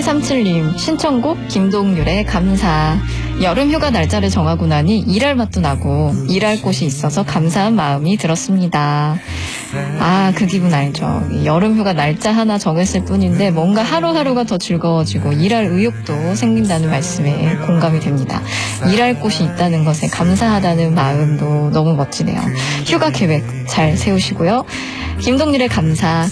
7237님 신청곡 김동률의 감사. 여름 휴가 날짜를 정하고 나니 일할 맛도 나고 일할 곳이 있어서 감사한 마음이 들었습니다. 그 기분 알죠. 여름 휴가 날짜 하나 정했을 뿐인데 뭔가 하루하루가 더 즐거워지고 일할 의욕도 생긴다는 말씀에 공감이 됩니다. 일할 곳이 있다는 것에 감사하다는 마음도 너무 멋지네요. 휴가 계획 잘 세우시고요. 김동률의 감사